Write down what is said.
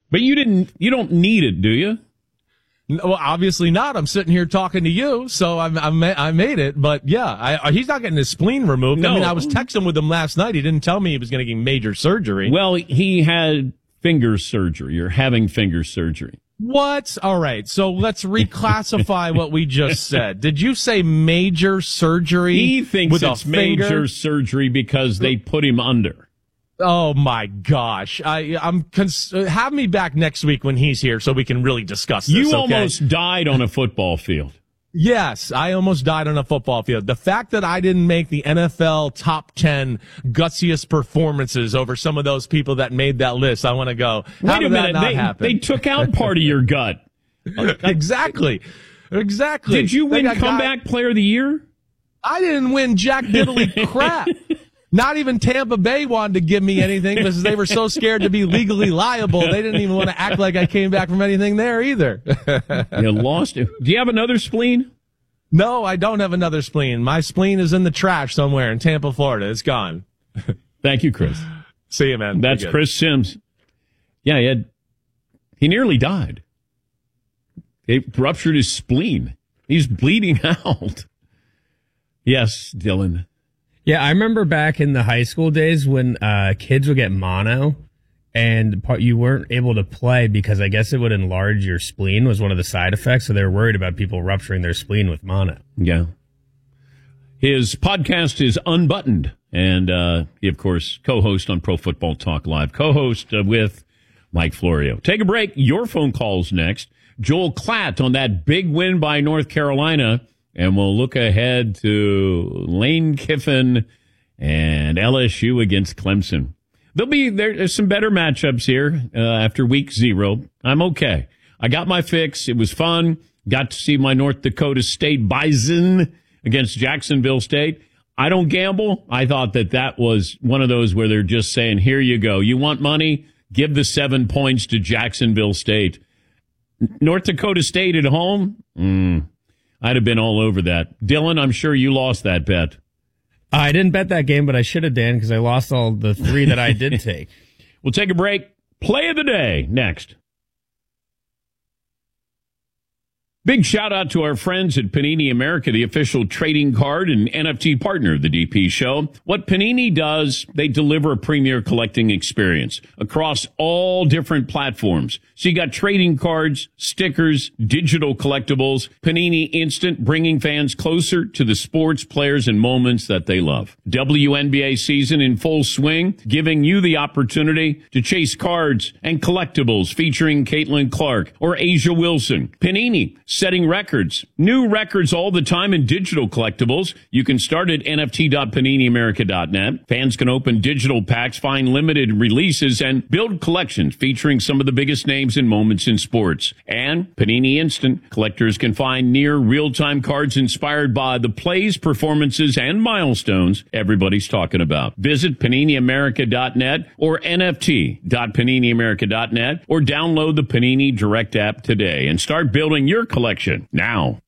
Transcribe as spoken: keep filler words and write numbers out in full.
But you didn't. You don't need it, do you? No, well, obviously not. I'm sitting here talking to you, so I'm, I'm, I made it. But yeah, I, he's not getting his spleen removed. No. I mean, I was texting with him last night. He didn't tell me he was going to get major surgery. Well, he had finger surgery, or having finger surgery. What? All right. So let's reclassify what we just said. Did you say major surgery? He thinks with it's a finger? major surgery because they put him under. Oh my gosh! I, I'm cons- have me back next week when he's here so we can really discuss this. You okay? almost died on a football field. Yes, I almost died on a football field. The fact that I didn't make the N F L top ten gutsiest performances over some of those people that made that list, I want to go. How Wait a did minute! That not they, happen? they took out part of your gut. Exactly, exactly. Did you win They got comeback guy- player of the year? I didn't win jack diddly crap. Not even Tampa Bay wanted to give me anything because they were so scared to be legally liable. They didn't even want to act like I came back from anything there either. You lost it. Do you have another spleen? No, I don't have another spleen. My spleen is in the trash somewhere in Tampa, Florida. It's gone. Thank you, Chris. See you, man. That's Chris Sims. Yeah, he had, he nearly died. He ruptured his spleen. He's bleeding out. Yes, Dylan. Yeah, I remember back in the high school days when uh, kids would get mono and part, you weren't able to play because I guess it would enlarge your spleen was one of the side effects. So they were worried about people rupturing their spleen with mono. Yeah. His podcast is Unbuttoned. And uh, he, of course, co-host on Pro Football Talk Live. Co-host uh, with Mike Florio. Take a break. Your phone calls next. Joel Klatt on that big win by North Carolina. And we'll look ahead to Lane Kiffin and L S U against Clemson. There'll be there's some better matchups here uh, after week zero. I'm okay. I got my fix. It was fun. Got to see my North Dakota State Bison against Jacksonville State. I don't gamble. I thought that that was one of those where they're just saying, here you go. You want money? Give the seven points to Jacksonville State. North Dakota State at home? Mm. I'd have been all over that. Dylan, I'm sure you lost that bet. I didn't bet that game, but I should have, Dan, because I lost all the three that I did take. We'll take a break. Play of the day next. Big shout out to our friends at Panini America, the official trading card and N F T partner of the D P show. What Panini does, they deliver a premier collecting experience across all different platforms. So you got trading cards, stickers, digital collectibles, Panini Instant, bringing fans closer to the sports, players, and moments that they love. W N B A season in full swing, giving you the opportunity to chase cards and collectibles featuring Caitlin Clark or Asia Wilson. Panini, setting records, new records all the time in digital collectibles. You can start at N F T dot panini america dot net. Fans can open digital packs, find limited releases, and build collections featuring some of the biggest names and moments in sports. And Panini Instant, collectors can find near real-time cards inspired by the plays, performances, and milestones everybody's talking about. Visit panini america dot net or N F T dot panini america dot net or download the Panini Direct app today and start building your collection now.